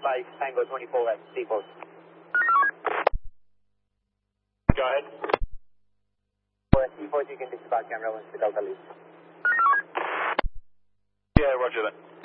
Mike, Tango 24 at Seaport. Go ahead. For Seaport, you can dispatch camera 1 to Delta Lead. Yeah, roger that.